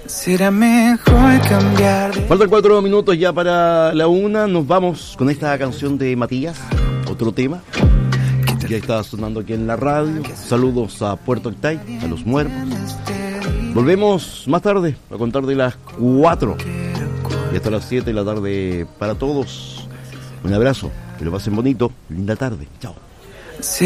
Será mejor cambiar de... Faltan 4 minutos ya para la 1. Nos vamos con esta canción de Matías, otro tema. Ya está sonando aquí en la radio. Saludos a Puerto Octay, a los muertos. Volvemos más tarde a contar de las 4 y hasta las 7 de la tarde para todos. Un abrazo, que lo pasen bonito. Linda tarde. Chao.